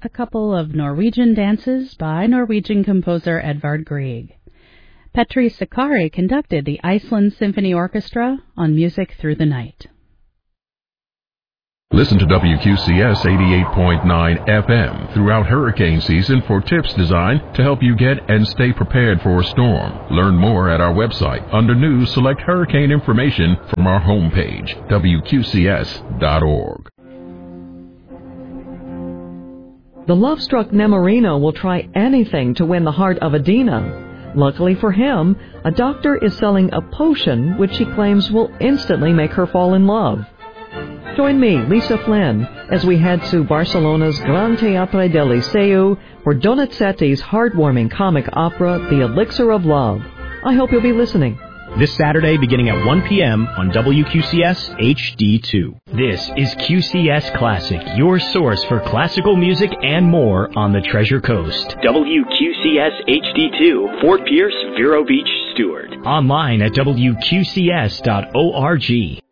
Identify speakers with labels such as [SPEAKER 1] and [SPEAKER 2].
[SPEAKER 1] a couple of Norwegian dances by Norwegian composer Edvard Grieg. Petri Sakari conducted the Iceland Symphony Orchestra on Music Through the Night.
[SPEAKER 2] Listen to WQCS 88.9 FM throughout hurricane season for tips designed to help you get and stay prepared for a storm. Learn more at our website. Under News, select Hurricane Information from our homepage, WQCS.org.
[SPEAKER 3] The love-struck Nemorino will try anything to win the heart of Adina. Luckily for him, a doctor is selling a potion which he claims will instantly make her fall in love. Join me, Lisa Flynn, as we head to Barcelona's Gran Teatre del Liceu for Donizetti's heartwarming comic opera, The Elixir of Love. I hope you'll be listening.
[SPEAKER 4] This Saturday, beginning at 1 p.m. on WQCS HD2. This is QCS Classic, your source for classical music and more on the Treasure Coast. WQCS HD2, Fort Pierce, Vero Beach, Stewart. Online at WQCS.org.